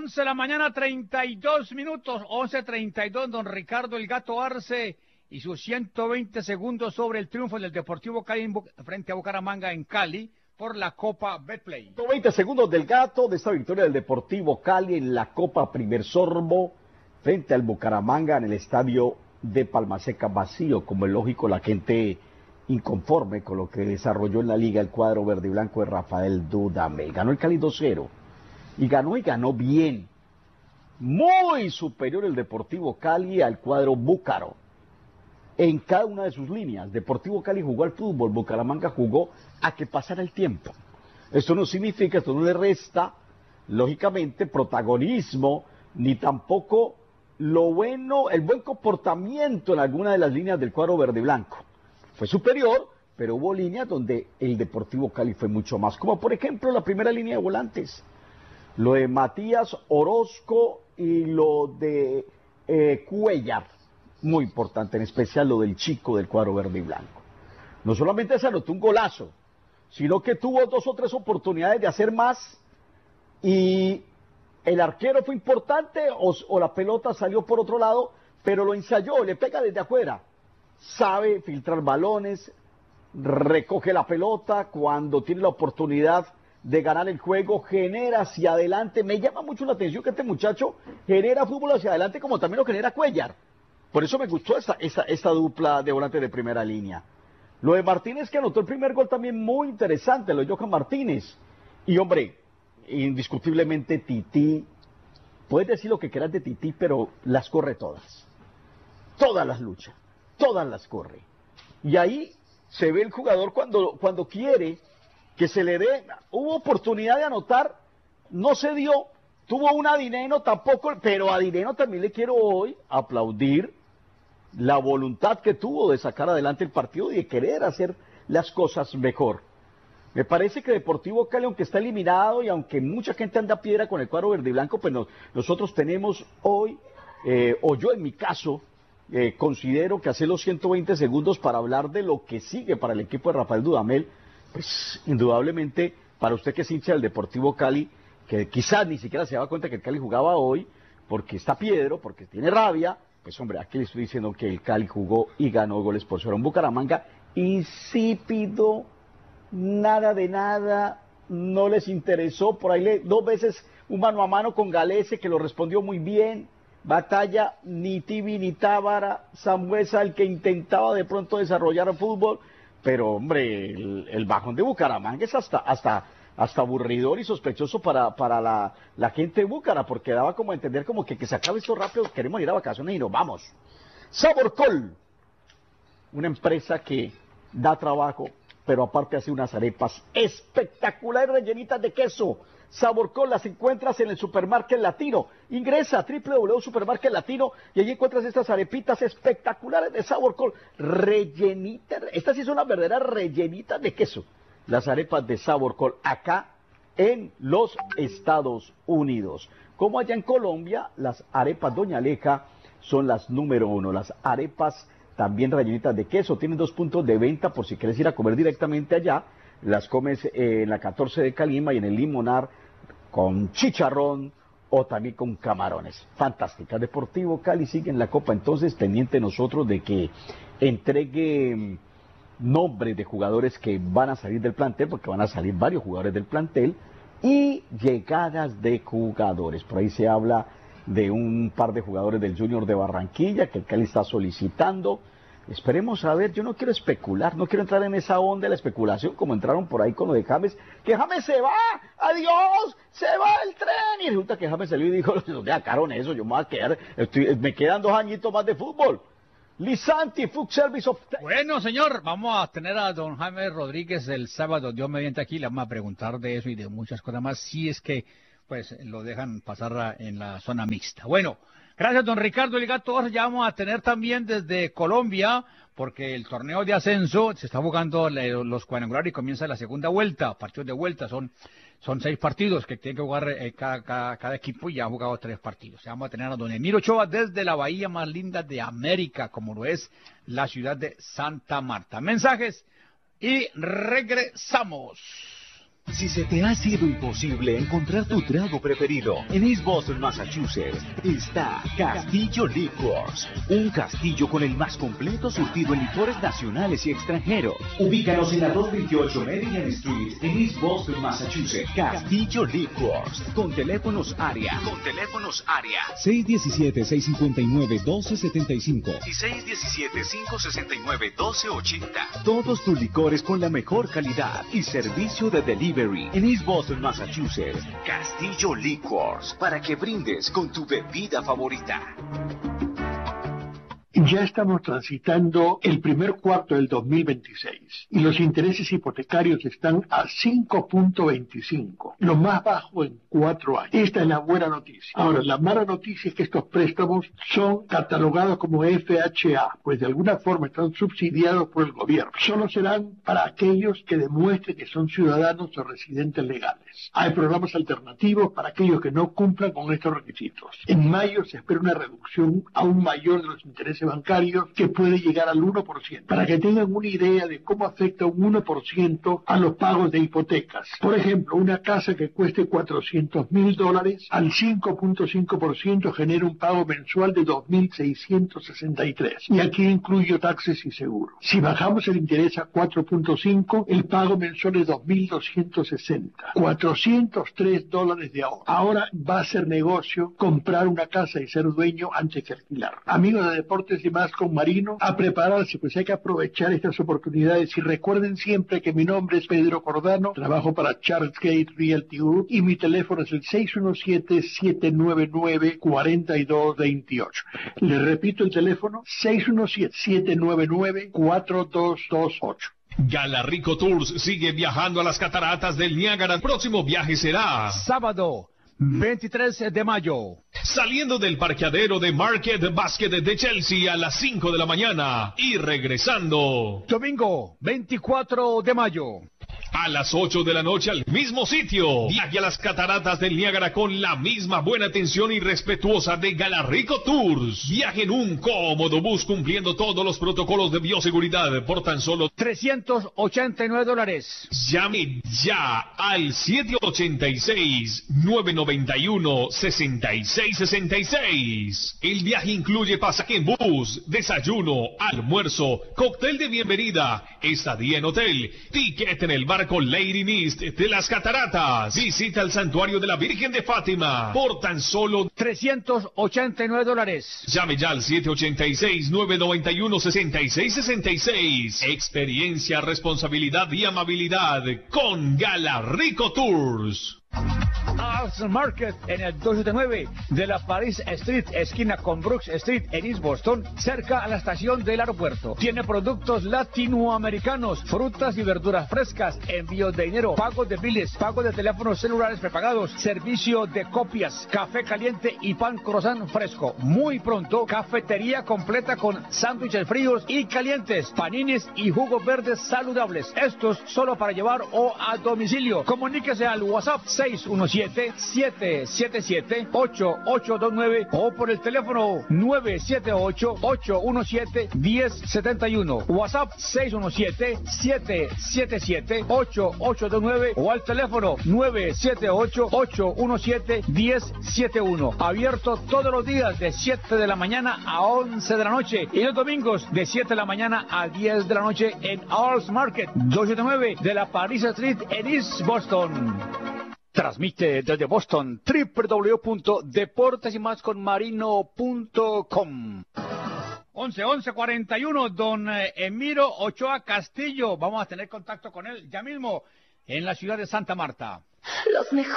11 de la mañana, 32 minutos, 11:32, don Ricardo El Gato Arce y sus 120 segundos sobre el triunfo del Deportivo Cali frente a Bucaramanga en Cali por la Copa Betplay. 120 segundos del Gato de esta victoria del Deportivo Cali en la Copa Primer Sorbo frente al Bucaramanga en el estadio de Palmaseca vacío, como es lógico, la gente inconforme con lo que desarrolló en la liga el cuadro verde y blanco de Rafael Dudamel. Ganó el Cali 2-0 y ganó bien. Muy superior el Deportivo Cali al cuadro búcaro en cada una de sus líneas. Deportivo Cali jugó al fútbol, Bucaramanga jugó a que pasara el tiempo. Esto no significa, esto no le resta, lógicamente, protagonismo, ni tampoco el buen comportamiento en alguna de las líneas del cuadro verde y blanco. Fue superior, pero hubo líneas donde el Deportivo Cali fue mucho más, como por ejemplo la primera línea de volantes, lo de Matías Orozco y lo de Cuellar, muy importante, en especial lo del chico del cuadro verde y blanco. No solamente se anotó un golazo, sino que tuvo 2 o 3 oportunidades de hacer más y el arquero fue importante o la pelota salió por otro lado, pero lo ensayó, le pega desde afuera, sabe filtrar balones, recoge la pelota cuando tiene la oportunidad de ganar el juego, genera hacia adelante. Me llama mucho la atención que este muchacho genera fútbol hacia adelante como también lo genera Cuellar. Por eso me gustó esta dupla de volantes de primera línea. Lo de Martínez, que anotó el primer gol, también muy interesante, lo de Johan Martínez. Y hombre, indiscutiblemente Tití, puedes decir lo que quieras de Tití, pero las corre todas. Todas las lucha, todas las corre. Y ahí se ve el jugador cuando quiere que se le dé. Hubo oportunidad de anotar, no se dio. Tuvo una a Dineno tampoco, pero a Dineno también le quiero hoy aplaudir la voluntad que tuvo de sacar adelante el partido y de querer hacer las cosas mejor. Me parece que Deportivo Cali, aunque está eliminado y aunque mucha gente anda a piedra con el cuadro verde y blanco, pues nosotros tenemos hoy, o yo en mi caso, considero que hacer los 120 segundos para hablar de lo que sigue para el equipo de Rafael Dudamel, pues indudablemente para usted que es hincha del Deportivo Cali, que quizás ni siquiera se daba cuenta que el Cali jugaba hoy, porque está piedro, porque tiene rabia, pues hombre, aquí le estoy diciendo que el Cali jugó y ganó goles por 0. Un Bucaramanga insípido, nada de nada, no les interesó, por ahí 2 veces un mano a mano con Galese que lo respondió muy bien, batalla ni Tibi ni Tábara, Sambuesa el que intentaba de pronto desarrollar el fútbol, pero hombre, el bajón de Bucaramanga es hasta aburridor y sospechoso para la gente de Búcara, porque daba como a entender como que se acabe esto rápido, queremos ir a vacaciones y nos vamos. Saborcol, una empresa que da trabajo, pero aparte hace unas arepas espectaculares rellenitas de queso. Saborcol las encuentras en el Supermarket Latino. Ingresa a www.supermarket latino y allí encuentras estas arepitas espectaculares de Saborcol, rellenitas. Estas sí son las verdaderas rellenitas de queso. Las arepas de Saborcol acá en los Estados Unidos. Como allá en Colombia, las arepas Doña Aleja son las número 1. Las arepas también rellenitas de queso tienen 2 puntos de venta por si quieres ir a comer directamente allá. Las comes en la 14 de Calima y en el Limonar con chicharrón o también con camarones. Fantástica. Deportivo Cali sigue en la Copa, entonces pendiente nosotros de que entregue nombres de jugadores que van a salir del plantel, porque van a salir varios jugadores del plantel, y llegadas de jugadores. Por ahí se habla de un par de jugadores del Junior de Barranquilla que el Cali está solicitando. Esperemos a ver, yo no quiero especular, no quiero entrar en esa onda de la especulación como entraron por ahí con lo de James, que James se va, adiós, se va el tren, y resulta que James salió y dijo, no me sacaron eso, yo me voy a quedar, me quedan 2 añitos más de fútbol. Lisanti, Food Service of... Bueno, señor, vamos a tener a don Jaime Rodríguez el sábado, Dios mediante aquí, le vamos a preguntar de eso y de muchas cosas más, si es que pues lo dejan pasar en la zona mixta. Bueno, gracias don Ricardo El Gato Arce. Ya vamos a tener también desde Colombia, porque el torneo de ascenso se está jugando los cuadrangulares y comienza la segunda vuelta, partidos de vuelta, son 6 partidos que tiene que jugar cada equipo y ya ha jugado 3 partidos. Ya vamos a tener a don Emilio Ochoa desde la bahía más linda de América, como lo es la ciudad de Santa Marta. Mensajes y regresamos. Si se te ha sido imposible encontrar tu trago preferido, en East Boston, Massachusetts, está Castillo Liquors, un castillo con el más completo surtido en licores nacionales y extranjeros. Ubícanos en la 228 Meridian Street, en East Boston, Massachusetts. Castillo Liquors, con teléfonos área. 617-659-1275 y 617-569-1280. Todos tus licores con la mejor calidad y servicio de delivery en East Boston, Massachusetts. Castillo Liquors, para que brindes con tu bebida favorita. Ya estamos transitando el primer cuarto del 2026 y los intereses hipotecarios están a 5.25, lo más bajo en 4 años. Esta es la buena noticia. Ahora, la mala noticia es que estos préstamos son catalogados como FHA, pues de alguna forma están subsidiados por el gobierno. Solo serán para aquellos que demuestren que son ciudadanos o residentes legales. Hay programas alternativos para aquellos que no cumplan con estos requisitos. En mayo se espera una reducción aún mayor de los intereses bancarios que puede llegar al 1%, para que tengan una idea de cómo afecta un 1% a los pagos de hipotecas. Por ejemplo, una casa que cueste $400,000 al 5.5% genera un pago mensual de $2,663, y aquí incluyo taxes y seguros. Si bajamos el interés a 4.5, el pago mensual es $2,260, $403 de ahorro. Ahora va a ser negocio comprar una casa y ser dueño antes que alquilar. Amigos de Deportes y Más con Marino, a prepararse, pues hay que aprovechar estas oportunidades. Y recuerden siempre que mi nombre es Pedro Cordano, trabajo para Charles Gate Realty Group y mi teléfono es el 617-799-4228. Les repito el teléfono, 617-799-4228. Gala Rico Tours sigue viajando a las cataratas del Niágara. El próximo viaje será sábado 23 de mayo. Saliendo del parqueadero de Market Basket de Chelsea a las 5 de la mañana y regresando Domingo 24 de mayo. a las 8 de la noche al mismo sitio. Viaje a las cataratas del Niágara con la misma buena atención y respetuosa de Gala Rico Tours. Viaje en un cómodo bus cumpliendo todos los protocolos de bioseguridad por tan solo $389. Llame ya al 786-991-6666. El viaje incluye pasaje en bus, desayuno, almuerzo, cóctel de bienvenida, estadía en hotel, ticket en el barco Lady Mist de las Cataratas. Visita el santuario de la Virgen de Fátima por tan solo $389. Llame ya al 786-991-6666. Experiencia, responsabilidad y amabilidad con Gala Rico Tours. Arts Market en el 279 de la Paris Street, esquina con Brooks Street en East Boston, cerca a la estación del aeropuerto. Tiene productos latinoamericanos, frutas y verduras frescas, envío de dinero, pago de biles, pago de teléfonos celulares prepagados, servicio de copias, café caliente y pan croissant fresco. Muy pronto, cafetería completa con sándwiches fríos y calientes, panines y jugos verdes saludables. Estos solo para llevar o a domicilio. Comuníquese al WhatsApp 617-777-8829 o por el teléfono 978-817-1071. WhatsApp 617-777-8829 o al teléfono 978-817-1071. Abierto todos los días de 7 de la mañana a 11 de la noche y los domingos de 7 de la mañana a 10 de la noche en Arts Market 279 de la Paris Street en East Boston. Transmite desde Boston www.deportesymasconmarino.com. 11:41, don Emiro Ochoa Castillo. Vamos a tener contacto con él ya mismo en la ciudad de Santa Marta. Los mejores